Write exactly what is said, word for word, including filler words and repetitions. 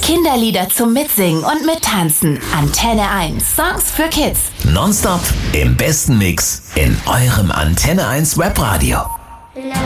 Kinderlieder zum Mitsingen und Mittanzen. Antenne eins. Songs für Kids. Nonstop im besten Mix in eurem Antenne eins Webradio.